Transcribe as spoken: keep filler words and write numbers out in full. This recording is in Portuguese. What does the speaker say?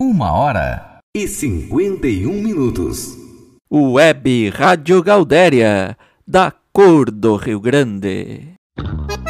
Uma hora e cinquenta e um minutos. Web Rádio Gaudéria, da cor do Rio Grande.